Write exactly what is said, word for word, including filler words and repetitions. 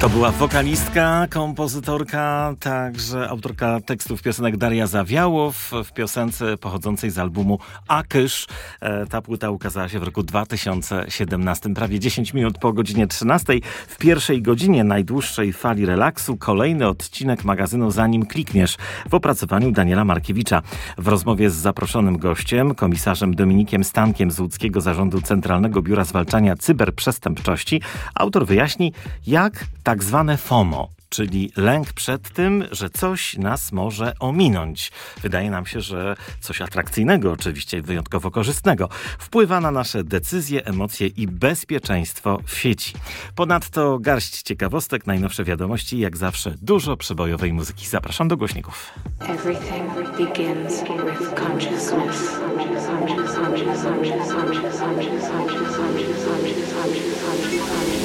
To była wokalistka, kompozytorka, także autorka tekstów piosenek Daria Zawiałow w piosence pochodzącej z albumu Akysz. Ta płyta ukazała się w roku dwa tysiące siedemnastym, prawie dziesięć minut po godzinie trzynastej. W pierwszej godzinie najdłuższej fali relaksu kolejny odcinek magazynu Zanim klikniesz w opracowaniu Daniela Markiewicza. W rozmowie z zaproszonym gościem, komisarzem Dominikiem Stankiem z Łódzkiego Zarządu Centralnego Biura Zwalczania Cyberprzestępczości, autor wyjaśni, jak tak zwane FOMO, czyli lęk przed tym, że coś nas może ominąć. Wydaje nam się, że coś atrakcyjnego, oczywiście wyjątkowo korzystnego, wpływa na nasze decyzje, emocje i bezpieczeństwo w sieci. Ponadto garść ciekawostek, najnowsze wiadomości, jak zawsze dużo przebojowej muzyki. Zapraszam do głośników. Everything begins with consciousness. Consciousness, consciousness, consciousness, consciousness, consciousness, consciousness, consciousness, consciousness, consciousness, consciousness.